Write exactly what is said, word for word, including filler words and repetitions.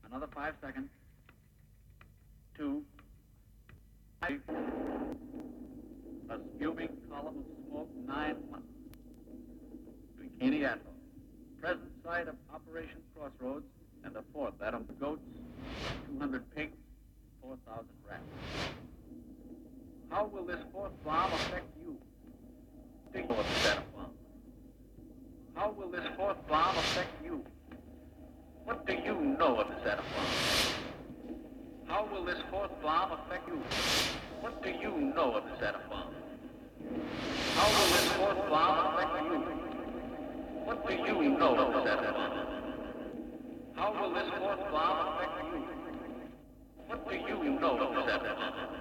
Another five seconds. Two. Three. A spewing column of smoke, nine months. Bikini Atoll. Present site of Operation Crossroads, and a fourth, that of goats, two hundred pigs, four thousand rats. How will this fourth bomb affect you? Do you know of this atom bomb? How will this fourth bomb affect you? What do you know of this atom bomb? How will this fourth bomb affect you? What do you know of this atom bomb? How will this fourth bomb affect you? What do you know of this atom bomb? How will this fourth bomb affect you? What do you know of this atom bomb?